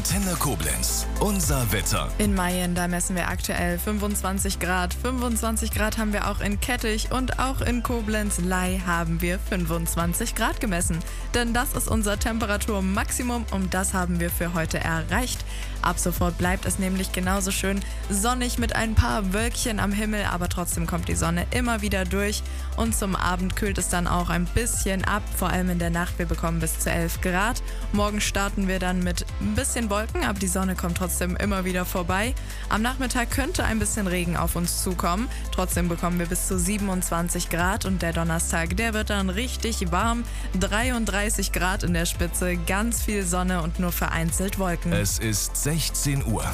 Antenne Koblenz. Unser Wetter. In Mayen, da messen wir aktuell 25 Grad. 25 Grad haben wir auch in Kettich und auch in Koblenz-Ley haben wir 25 Grad gemessen. Denn das ist unser Temperaturmaximum und das haben wir für heute erreicht. Ab sofort bleibt es nämlich genauso schön sonnig mit ein paar Wölkchen am Himmel, aber trotzdem kommt die Sonne immer wieder durch und zum Abend kühlt es dann auch ein bisschen ab, vor allem in der Nacht. Wir bekommen bis zu 11 Grad. Morgen starten wir dann mit ein bisschen Wolken, aber die Sonne kommt trotzdem immer wieder vorbei. Am Nachmittag könnte ein bisschen Regen auf uns zukommen. Trotzdem bekommen wir bis zu 27 Grad und der Donnerstag, der wird dann richtig warm. 33 Grad in der Spitze, ganz viel Sonne und nur vereinzelt Wolken. Es ist 16 Uhr.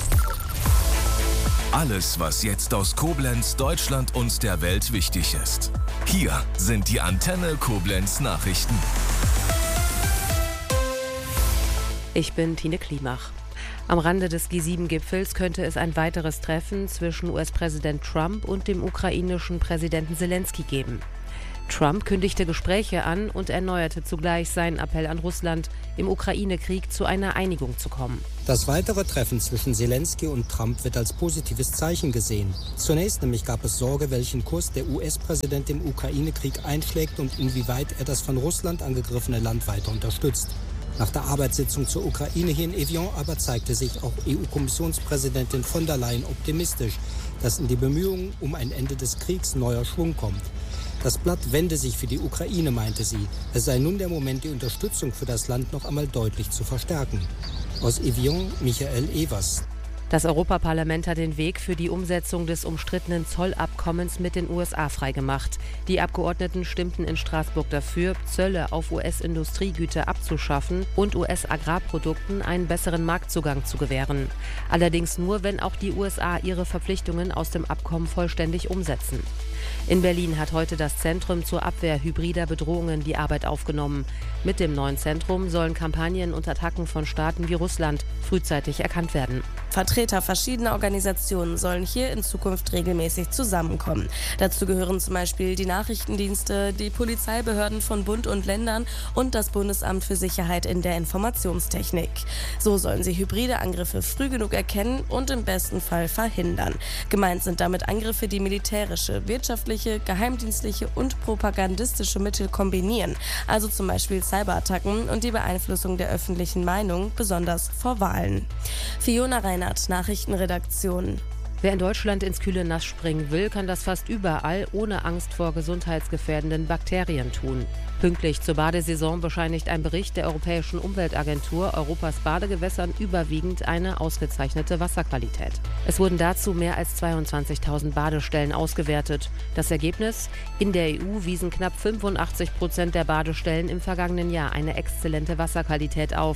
Alles, was jetzt aus Koblenz, Deutschland und der Welt wichtig ist. Hier sind die Antenne Koblenz Nachrichten. Ich bin Tine Klimach. Am Rande des G7-Gipfels könnte es ein weiteres Treffen zwischen US-Präsident Trump und dem ukrainischen Präsidenten Zelensky geben. Trump kündigte Gespräche an und erneuerte zugleich seinen Appell an Russland, im Ukraine-Krieg zu einer Einigung zu kommen. Das weitere Treffen zwischen Zelensky und Trump wird als positives Zeichen gesehen. Zunächst nämlich gab es Sorge, welchen Kurs der US-Präsident im Ukraine-Krieg einschlägt und inwieweit er das von Russland angegriffene Land weiter unterstützt. Nach der Arbeitssitzung zur Ukraine hier in Evian aber zeigte sich auch EU-Kommissionspräsidentin von der Leyen optimistisch, dass in die Bemühungen um ein Ende des Kriegs neuer Schwung kommt. Das Blatt wende sich für die Ukraine, meinte sie. Es sei nun der Moment, die Unterstützung für das Land noch einmal deutlich zu verstärken. Aus Evian, Michael Evers. Das Europaparlament hat den Weg für die Umsetzung des umstrittenen Zollabkommens mit den USA freigemacht. Die Abgeordneten stimmten in Straßburg dafür, Zölle auf US-Industriegüter abzuschaffen und US-Agrarprodukten einen besseren Marktzugang zu gewähren. Allerdings nur, wenn auch die USA ihre Verpflichtungen aus dem Abkommen vollständig umsetzen. In Berlin hat heute das Zentrum zur Abwehr hybrider Bedrohungen die Arbeit aufgenommen. Mit dem neuen Zentrum sollen Kampagnen und Attacken von Staaten wie Russland frühzeitig erkannt werden. Vertreter verschiedener Organisationen sollen hier in Zukunft regelmäßig zusammenkommen. Dazu gehören zum Beispiel die Nachrichtendienste, die Polizeibehörden von Bund und Ländern und das Bundesamt für Sicherheit in der Informationstechnik. So sollen sie hybride Angriffe früh genug erkennen und im besten Fall verhindern. Gemeint sind damit Angriffe, die militärische, wirtschaftliche, geheimdienstliche und propagandistische Mittel kombinieren. Also zum Beispiel Cyberattacken und die Beeinflussung der öffentlichen Meinung, besonders vor Wahlen. Fiona Reinhardt, Nachrichtenredaktion. Wer in Deutschland ins kühle Nass springen will, kann das fast überall ohne Angst vor gesundheitsgefährdenden Bakterien tun. Pünktlich zur Badesaison bescheinigt ein Bericht der Europäischen Umweltagentur Europas Badegewässern überwiegend eine ausgezeichnete Wasserqualität. Es wurden dazu mehr als 22.000 Badestellen ausgewertet. Das Ergebnis? In der EU wiesen knapp 85% der Badestellen im vergangenen Jahr eine exzellente Wasserqualität auf.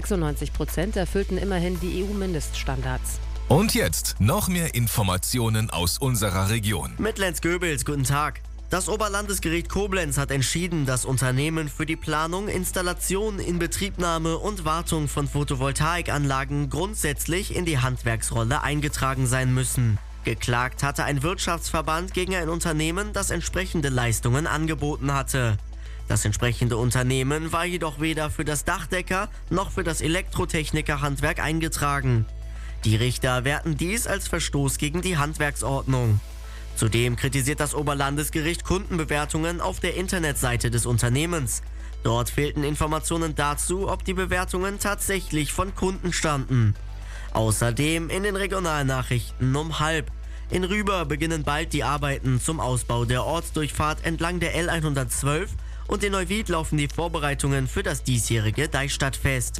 96% erfüllten immerhin die EU-Mindeststandards. Und jetzt noch mehr Informationen aus unserer Region. Mit Lenz Goebels, guten Tag. Das Oberlandesgericht Koblenz hat entschieden, dass Unternehmen für die Planung, Installation, Inbetriebnahme und Wartung von Photovoltaikanlagen grundsätzlich in die Handwerksrolle eingetragen sein müssen. Geklagt hatte ein Wirtschaftsverband gegen ein Unternehmen, das entsprechende Leistungen angeboten hatte. Das entsprechende Unternehmen war jedoch weder für das Dachdecker- noch für das Elektrotechnikerhandwerk eingetragen. Die Richter werten dies als Verstoß gegen die Handwerksordnung. Zudem kritisiert das Oberlandesgericht Kundenbewertungen auf der Internetseite des Unternehmens. Dort fehlten Informationen dazu, ob die Bewertungen tatsächlich von Kunden stammten. Außerdem in den Regionalnachrichten um 12:30. In Rüber beginnen bald die Arbeiten zum Ausbau der Ortsdurchfahrt entlang der L112 und in Neuwied laufen die Vorbereitungen für das diesjährige Deichstadtfest.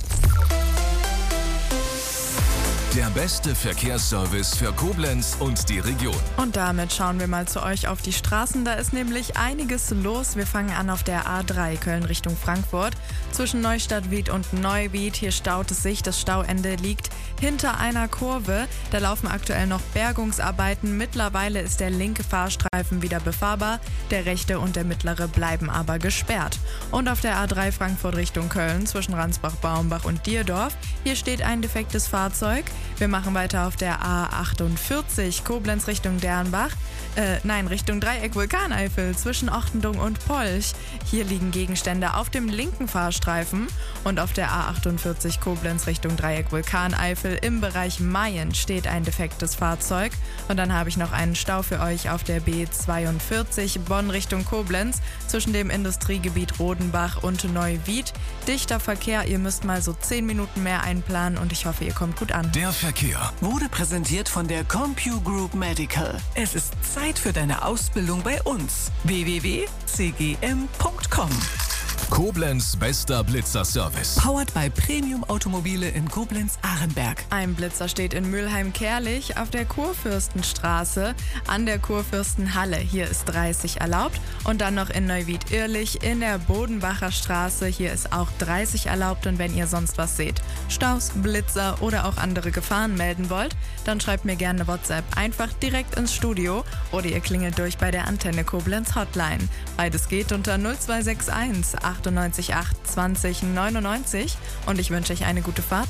Der beste Verkehrsservice für Koblenz und die Region. Und damit schauen wir mal zu euch auf die Straßen. Da ist nämlich einiges los. Wir fangen an auf der A3 Köln Richtung Frankfurt. Zwischen Neustadt-Wied und Neuwied. Hier staut es sich. Das Stauende liegt hinter einer Kurve. Da laufen aktuell noch Bergungsarbeiten. Mittlerweile ist der linke Fahrstreifen wieder befahrbar. Der rechte und der mittlere bleiben aber gesperrt. Und auf der A3 Frankfurt Richtung Köln zwischen Ransbach-Baumbach und Dierdorf. Hier steht ein defektes Fahrzeug. Wir machen weiter auf der A48 Koblenz Richtung Dernbach. Richtung Dreieck Vulkaneifel zwischen Ochtendung und Polch. Hier liegen Gegenstände auf dem linken Fahrstreifen. Und auf der A48 Koblenz Richtung Dreieck Vulkaneifel im Bereich Mayen steht ein defektes Fahrzeug. Und dann habe ich noch einen Stau für euch auf der B42 Bonn Richtung Koblenz zwischen dem Industriegebiet Rodenbach und Neuwied. Dichter Verkehr, ihr müsst mal so 10 Minuten mehr einplanen und ich hoffe, ihr kommt gut an. Der Verkehr wurde präsentiert von der CompuGroup Medical. Es ist Zeit für deine Ausbildung bei uns. www.cgm.com. Koblenz bester Blitzerservice. Powered by Premium Automobile in Koblenz-Ahrenberg. Ein Blitzer steht in Mülheim-Kerlich auf der Kurfürstenstraße an der Kurfürstenhalle. Hier ist 30 erlaubt. Und dann noch in Neuwied-Irlich in der Bodenbacher Straße. Hier ist auch 30 erlaubt. Und wenn ihr sonst was seht, Staus, Blitzer oder auch andere Gefahren melden wollt, dann schreibt mir gerne eine WhatsApp einfach direkt ins Studio oder ihr klingelt durch bei der Antenne Koblenz Hotline. Beides geht unter 0261 98 8 20 99 und ich wünsche euch eine gute Fahrt.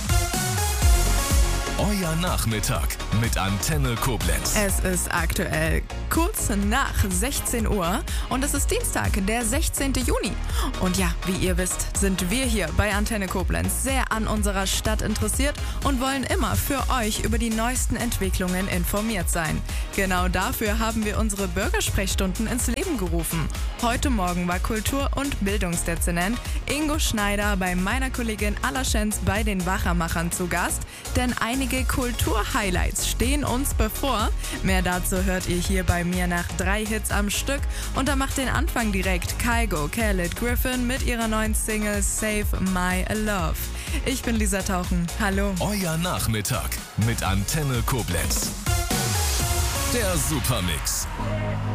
Euer Nachmittag mit Antenne Koblenz. Es ist aktuell kurz nach 16 Uhr und es ist Dienstag, der 16. Juni. Und ja, wie ihr wisst, sind wir hier bei Antenne Koblenz sehr an unserer Stadt interessiert und wollen immer für euch über die neuesten Entwicklungen informiert sein. Genau dafür haben wir unsere Bürgersprechstunden ins Leben gerufen. Heute Morgen war Kultur- und Bildungsdezernent Ingo Schneider bei meiner Kollegin Alla Schenz bei den Wachermachern zu Gast, denn einige Kultur-Highlights stehen uns bevor. Mehr dazu hört ihr hier bei mir nach 3 Hits am Stück und da macht den Anfang direkt Kygo Khaled Griffin mit ihrer neuen Single Save My Love. Ich bin Lisa Tauchen. Hallo. Euer Nachmittag mit Antenne Koblenz. Der Supermix.